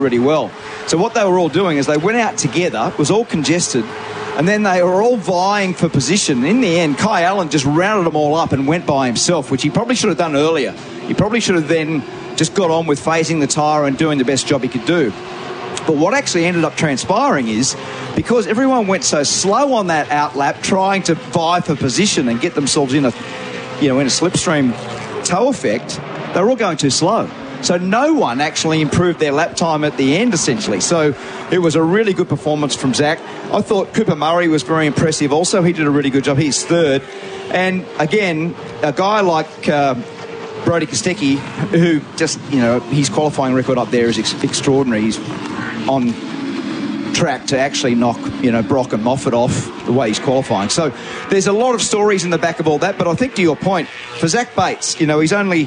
really well. So what they were all doing is they went out together, it was all congested, and then they were all vying for position. In the end, Kai Allen just rounded them all up and went by himself, which he probably should have done earlier. He probably should have then just got on with phasing the tyre and doing the best job he could do. But what actually ended up transpiring is, because everyone went so slow on that out lap, trying to vie for position and get themselves in a slipstream tow effect, they were all going too slow. So no one actually improved their lap time at the end, essentially. So it was a really good performance from Zach. I thought Cooper Murray was very impressive also. He did a really good job. He's third. And again, a guy like Brody Kostecki, who just, his qualifying record up there is extraordinary. He's on track to actually knock, Brock and Moffat off the way he's qualifying. So there's a lot of stories in the back of all that. But I think to your point, for Zach Bates, he's only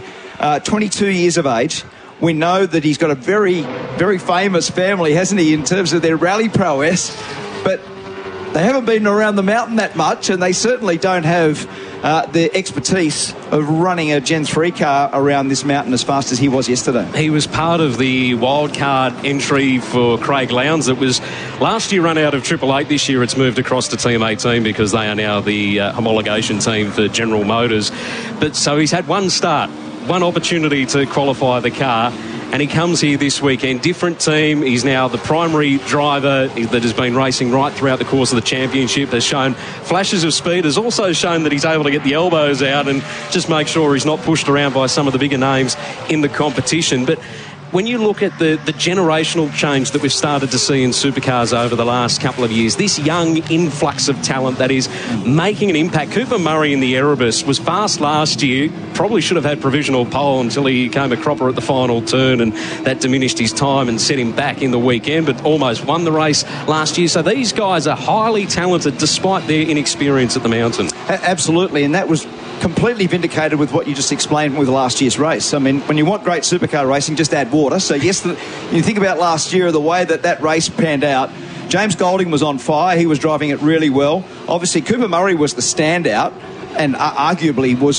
22 years of age. We know that he's got a very, very famous family, hasn't he, in terms of their rally prowess. But they haven't been around the mountain that much, and they certainly don't have the expertise of running a Gen 3 car around this mountain as fast as he was yesterday. He was part of the wildcard entry for Craig Lowndes. It was last year run out of Triple Eight. This year it's moved across to Team 18 because they are now the homologation team for General Motors. But so he's had one start, one opportunity to qualify the car, and he comes here this weekend. Different team. He's now the primary driver that has been racing right throughout the course of the championship, has shown flashes of speed, has also shown that he's able to get the elbows out and just make sure he's not pushed around by some of the bigger names in the competition. But when you look at the generational change that we've started to see in supercars over the last couple of years, this young influx of talent that is making an impact. Cooper Murray in the Erebus was fast last year, probably should have had provisional pole until he came a cropper at the final turn, and that diminished his time and set him back in the weekend, but almost won the race last year. So these guys are highly talented despite their inexperience at the mountain. Absolutely, and that was completely vindicated with what you just explained with last year's race. I mean, when you want great supercar racing, just add water. So yes, you think about last year, the way that race panned out, James Golding was on fire. He was driving it really well. Obviously, Cooper Murray was the standout and arguably was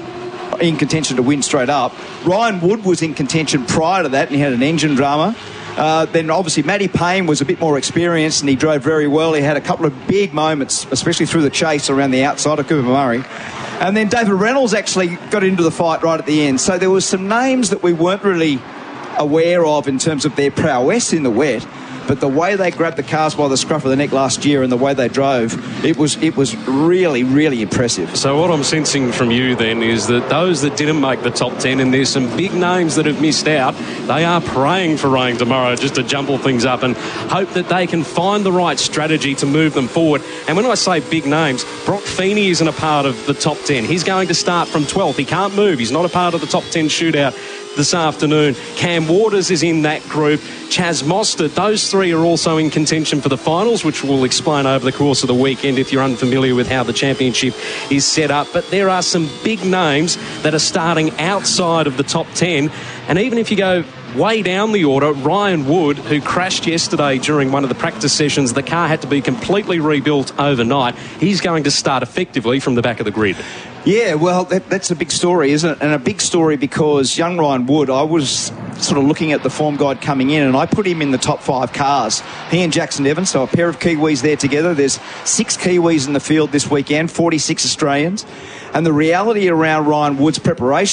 in contention to win straight up. Ryan Wood was in contention prior to that, and he had an engine drama. Then obviously Matty Payne was a bit more experienced and he drove very well. He had a couple of big moments, especially through the chase around the outside of Cooper Murray. And then David Reynolds actually got into the fight right at the end. So there was some names that we weren't really aware of in terms of their prowess in the wet. But the way they grabbed the cars by the scruff of the neck last year and the way they drove, it was really, really impressive. So what I'm sensing from you then is that those that didn't make the top 10, and there's some big names that have missed out, they are praying for rain tomorrow just to jumble things up and hope that they can find the right strategy to move them forward. And when I say big names, Brock Feeney isn't a part of the top 10. He's going to start from 12th. He can't move. He's not a part of the top 10 shootout this afternoon. Cam Waters is in that group. Chaz Mostert, those three are also in contention for the finals, which we'll explain over the course of the weekend if you're unfamiliar with how the championship is set up. But there are some big names that are starting outside of the top 10. And even if you go way down the order, Ryan Wood, who crashed yesterday during one of the practice sessions, the car had to be completely rebuilt overnight. He's going to start effectively from the back of the grid. Yeah, well, that's a big story, isn't it? And a big story because young Ryan Wood, I was sort of looking at the form guide coming in and I put him in the top 5 cars. He and Jackson Evans, so a pair of Kiwis there together. There's 6 Kiwis in the field this weekend, 46 Australians. And the reality around Ryan Wood's preparation